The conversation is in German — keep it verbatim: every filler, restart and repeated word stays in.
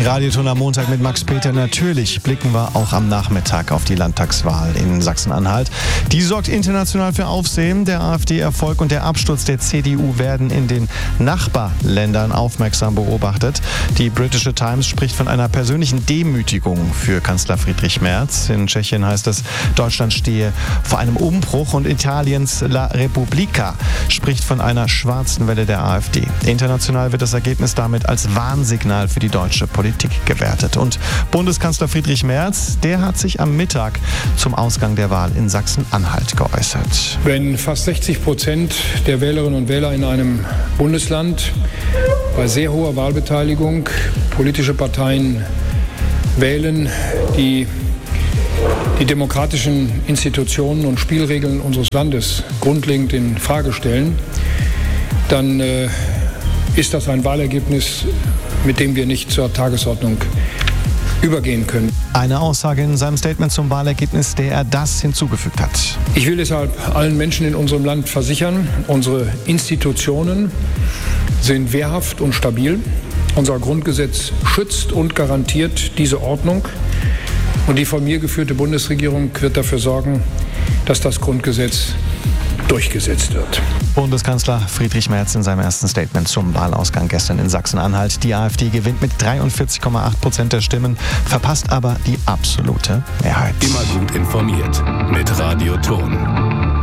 Radioton am Montag mit Max Peter. Natürlich blicken wir auch am Nachmittag auf die Landtagswahl in Sachsen-Anhalt. Die sorgt international für Aufsehen. Der AfD-Erfolg und der Absturz der C D U werden in den Nachbarländern aufmerksam beobachtet. Die Britische Times spricht von einer persönlichen Demütigung für Kanzler Friedrich Merz. In Tschechien heißt es, Deutschland stehe vor einem Umbruch, und Italiens La Repubblica spricht von einer schwarzen Welle der AfD. International wird das Ergebnis damit als Warnsignal für die deutsche Politik gewertet. Und Bundeskanzler Friedrich Merz, der hat sich am Mittag zum Ausgang der Wahl in Sachsen-Anhalt geäußert. Wenn fast sechzig Prozent der Wählerinnen und Wähler in einem Bundesland bei sehr hoher Wahlbeteiligung politische Parteien wählen, die die demokratischen Institutionen und Spielregeln unseres Landes grundlegend in Frage stellen, dann äh, ist das ein Wahlergebnis, mit dem wir nicht zur Tagesordnung übergehen können. Eine Aussage in seinem Statement zum Wahlergebnis, der er das hinzugefügt hat. Ich will deshalb allen Menschen in unserem Land versichern, unsere Institutionen sind wehrhaft und stabil. Unser Grundgesetz schützt und garantiert diese Ordnung. Und die von mir geführte Bundesregierung wird dafür sorgen, dass das Grundgesetz durchgesetzt wird. Bundeskanzler Friedrich Merz in seinem ersten Statement zum Wahlausgang gestern in Sachsen-Anhalt. Die AfD gewinnt mit dreiundvierzig Komma acht Prozent der Stimmen, verpasst aber die absolute Mehrheit. Immer gut informiert mit Radioton.